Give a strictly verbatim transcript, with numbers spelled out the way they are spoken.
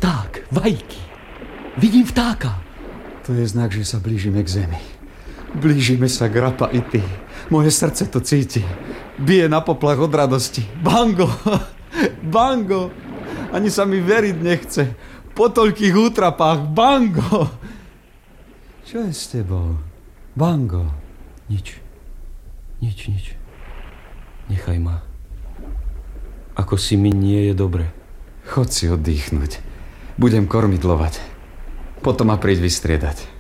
Vták, vajíky. Vidím vtáka. To je znak, že sa blížime k zemi. Blížime sa k Rapa-Iti. Moje srdce to cíti. Bije na poplach od radosti. Bango! Bango! Ani sa mi veriť nechce. Po toľkých útrapách. Bango! Čo je s tebou? Bango? Nič. Nič, nič. Nechaj ma. Ako si mi nie je dobre. Chod si oddychnúť. Budem kormidlovať. Potom ma príď vystriedať.